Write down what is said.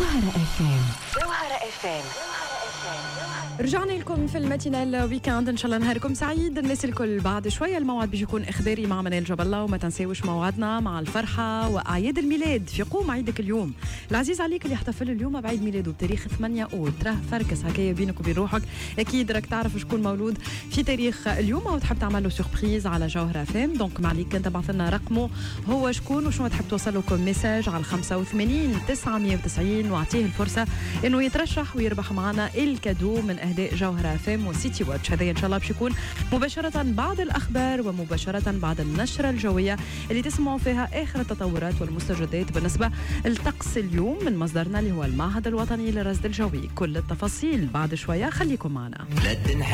جوهرة FM. رجعنا لكم في الماتينال ويكاند، ان شاء الله نهاركم سعيد الناس الكل. بعد شويه الموعد بيجي يكون اخباري مع منال جبله، وما تنساوش موعدنا مع الفرحه واعياد الميلاد. في قوم عيدك اليوم، العزيز عليك اللي يحتفل اليوم بعيد ميلاده بتاريخ 8 أوت. تراه فركس هكايا بينك وبين روحك، اكيد راك تعرف شكون مولود في تاريخ اليوم او تحب تعمل له سوربريز على جوهرة فام. دونك ما عليك انت بعث لنا رقمه هو شكون وشنو تحب توصل لكم ميساج على 85 990 واعطيه الفرصه انه يترشح ويربح معنا الكادو من اهداء جوهرة فام وسيتي واتش. هذا ان شاء الله باش يكون مباشره بعد الاخبار ومباشره بعد النشره الجويه اللي تسمعوا فيها اخر التطورات والمستجدات بالنسبه للطقس اليوم من مصدرنا اللي هو المعهد الوطني للرصد الجوي. كل التفاصيل بعد شويه، خليكم معنا.